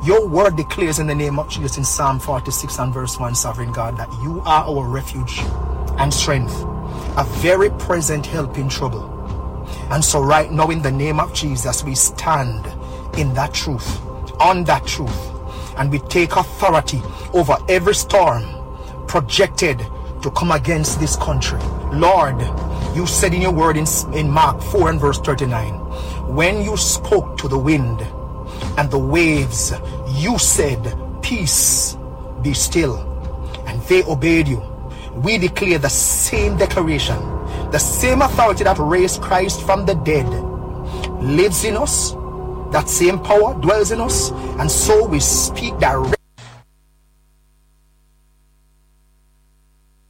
Your word declares in the name of Jesus in Psalm 46 and verse 1, sovereign God, that you are our refuge and strength, a very present help in trouble. And so right now in the name of Jesus, we stand in that truth, on that truth, and we take authority over every storm projected to come against this country. Lord, you said in your word in Mark 4 and verse 39, when you spoke to the wind and the waves, you said, peace, be still, and they obeyed you. We declare the same declaration. The same authority that raised Christ from the dead lives in us. That same power dwells in us. And so we speak directly